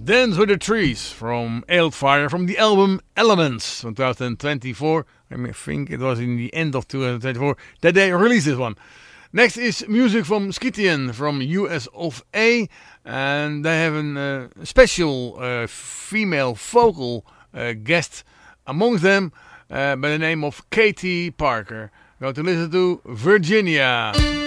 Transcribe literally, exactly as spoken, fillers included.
Dance with the Trees from Alefire from the album Elements from twenty twenty-four. I think it was in the end of twenty twenty-four that they released this one. Next is music from Scythian from U S of A. And they have a uh, special uh, female vocal uh, guest amongst them uh, by the name of Katie Parker. Go to listen to Virginia.